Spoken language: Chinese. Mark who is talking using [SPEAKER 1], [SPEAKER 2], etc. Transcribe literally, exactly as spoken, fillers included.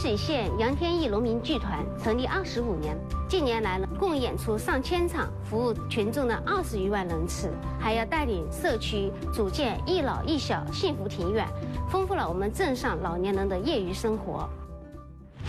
[SPEAKER 1] 水县杨天益农民剧团成立二十五年，近年来呢，共演出上千场，服务群众的二十余万人次，还要带领社区组建一老一小幸福庭院，丰富了我们镇上老年人的业余生活。